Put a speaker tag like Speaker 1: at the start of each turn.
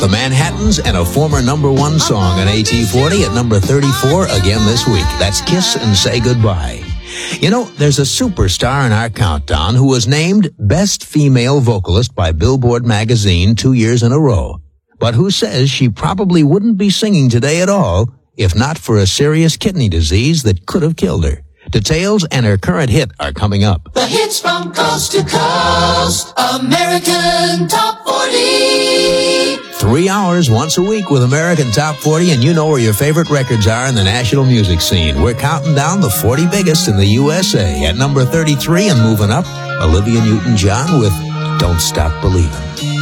Speaker 1: The Manhattans and a former #1 song on AT40 at number 34 again this week. That's Kiss and Say Goodbye. You know, there's a superstar in our countdown who was named Best Female Vocalist by Billboard magazine 2 years in a row, but who says she probably wouldn't be singing today at all if not for a serious kidney disease that could have killed her. Details and her current hit are coming up.
Speaker 2: The hits from coast to coast, American Top 40.
Speaker 1: 3 hours once a week with American Top 40, and you know where your favorite records are in the national music scene. We're counting down the 40 biggest in the USA. At number 33 and moving up, Olivia Newton-John with Don't Stop Believin'.